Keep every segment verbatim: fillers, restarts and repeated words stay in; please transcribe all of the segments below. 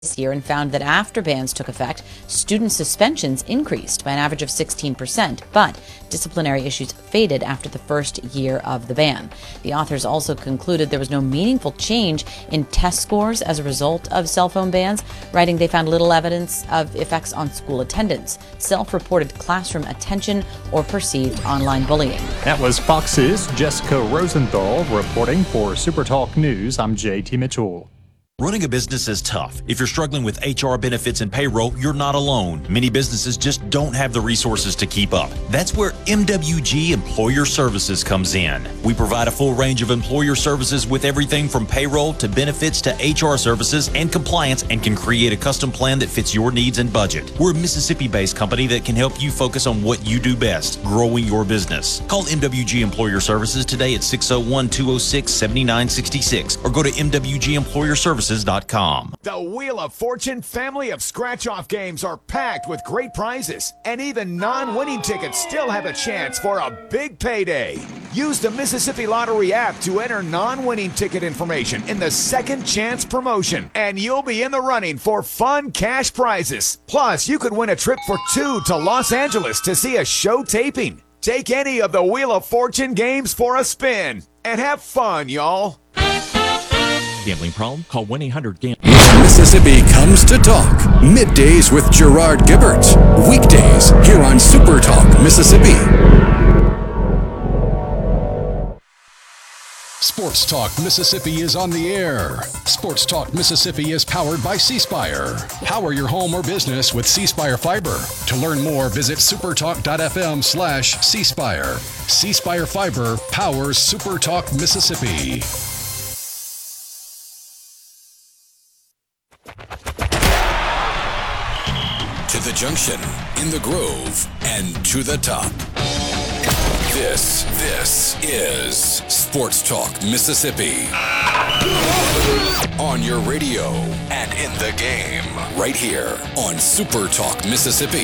this year and found that after bans took effect, student suspensions increased by an average of sixteen percent, but disciplinary issues faded after the first year of the ban. The authors also concluded there was no meaningful change in test scores as a result of cell phone bans, writing they found little evidence of effects on school attendance, self-reported classroom attention, or perceived online bullying. That was Fox's Jessica Rosenthal reporting for SuperTalk News. I'm J T Mitchell. Running a business is tough. If you're struggling with H R, benefits, and payroll, you're not alone. Many businesses just don't have the resources to keep up. That's where M W G Employer Services comes in. We provide a full range of employer services with everything from payroll to benefits to H R services and compliance, and can create a custom plan that fits your needs and budget. We're a Mississippi-based company that can help you focus on what you do best, growing your business. Call M W G Employer Services today at six oh one, two oh six, seven nine six six or go to M W G Employer Services dot com. The Wheel of Fortune family of scratch-off games are packed with great prizes, and even non-winning tickets still have a chance for a big payday. Use the Mississippi Lottery app to enter non-winning ticket information in the Second Chance promotion, and you'll be in the running for fun cash prizes. Plus, you could win a trip for two to Los Angeles to see a show taping. Take any of the Wheel of Fortune games for a spin, and have fun, y'all. Gambling problem? Call one eight hundred gambling. Mississippi comes to talk. Middays with Gerard Gibbert. Weekdays here on Super Talk Mississippi. Sports Talk Mississippi is on the air. Sports Talk Mississippi is powered by C Spire. Power your home or business with C Spire Fiber. To learn more, visit supertalk.fm slash C Spire. C Spire Fiber powers Super Talk Mississippi. To the junction, in the Grove, and to the top. This, this is Sports Talk Mississippi. On your radio and in the game, right here on Super Talk Mississippi.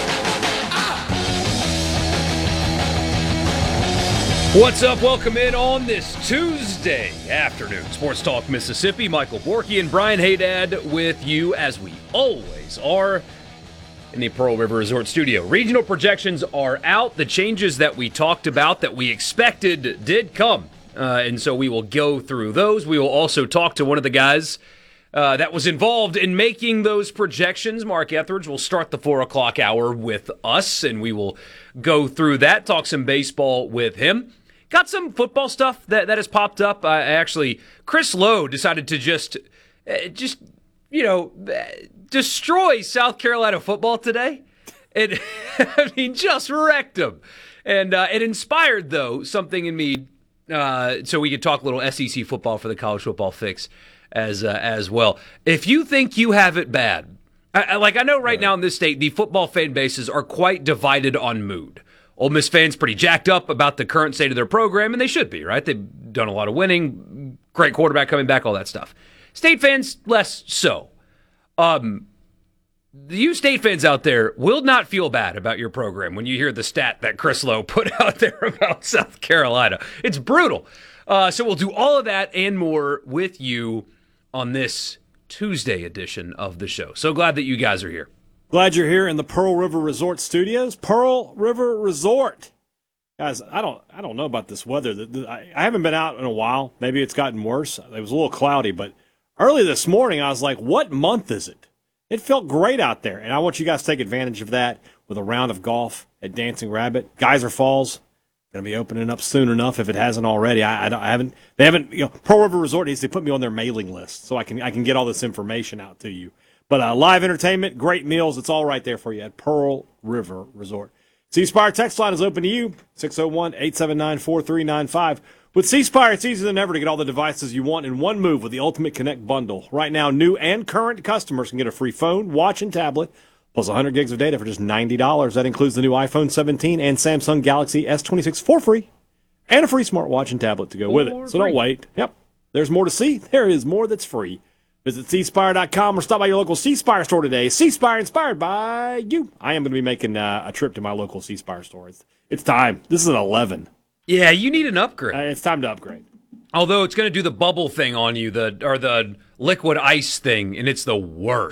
What's up? Welcome in on this Tuesday afternoon. Sports Talk Mississippi. Michael Borky and Brian Haydad with you, as we always are, in the Pearl River Resort Studio. Regional projections are out. The changes that we talked about, that we expected, did come. Uh, and so we will go through those. We will also talk to one of the guys uh, that was involved in making those projections. Mark Etheridge will start the four o'clock hour with us, and we will go through that, talk some baseball with him. Got some football stuff that, that has popped up. Uh, actually, Chris Lowe decided to just, uh, just you know, destroy South Carolina football today. It, I mean, just wrecked them. And uh, it inspired, though, something in me, uh, so we could talk a little S E C football for the College Football Fix as uh, as well. If you think you have it bad, I, I, like I know right, right now in this state, the football fan bases are quite divided on mood. Ole Miss fans pretty jacked up about the current state of their program, and they should be, right? They've done a lot of winning, great quarterback coming back, all that stuff. State fans, less so. Um, you State fans out there will not feel bad about your program when you hear the stat that Chris Lowe put out there about South Carolina. It's brutal. Uh, so we'll do all of that and more with you on this Tuesday edition of the show. So glad that you guys are here. Glad you're here in the Pearl River Resort Studios. Pearl River Resort. Guys, I don't I don't know about this weather. I haven't been out in a while. Maybe it's gotten worse. It was a little cloudy, but early this morning I was like, what month is it? It felt great out there, and I want you guys to take advantage of that with a round of golf at Dancing Rabbit. Geyser Falls going to be opening up soon enough if it hasn't already. I, I, I haven't. They haven't. You know, Pearl River Resort needs to put me on their mailing list so I can I can get all this information out to you. But uh, live entertainment, great meals, it's all right there for you at Pearl River Resort. C Spire text line is open to you, six oh one, eight seven nine, four three nine five. With C Spire, it's easier than ever to get all the devices you want in one move with the Ultimate Connect bundle. Right now, new and current customers can get a free phone, watch, and tablet, plus one hundred gigs of data for just ninety dollars. That includes the new iPhone seventeen and Samsung Galaxy S twenty-six for free, and a free smartwatch and tablet to go with it. So don't wait. Yep, there's more to see. There is more that's free. Visit C Spire dot com or stop by your local C Spire store today. C Spire, inspired by you. I am going to be making uh, a trip to my local C Spire store. It's, it's time. This is an eleven. Yeah, you need an upgrade. Uh, it's time to upgrade. Although it's going to do the bubble thing on you, the or the liquid ice thing, and it's the worst.